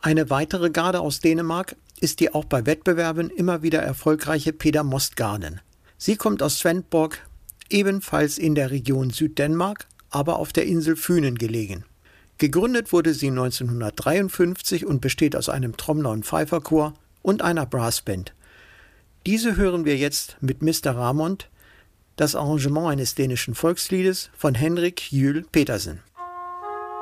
Eine weitere Garde aus Dänemark ist die auch bei Wettbewerben immer wieder erfolgreiche Peter Mostgarden. Sie kommt aus Svendborg, ebenfalls in der Region Süddänemark, aber auf der Insel Fünen gelegen. Gegründet wurde sie 1953 und besteht aus einem Trommler- und Pfeiferchor und einer Brassband. Diese hören wir jetzt mit Mr. Ramond, das Arrangement eines dänischen Volksliedes von Henrik Juul Petersen.